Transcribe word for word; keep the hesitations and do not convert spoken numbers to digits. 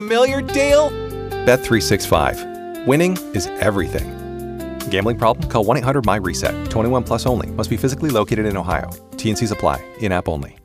Familiar, Dale? Bet three sixty-five. Winning is everything. Gambling problem? Call one eight hundred M Y RESET. twenty-one plus only. Must be physically located in Ohio. T N Cs apply. In-app only.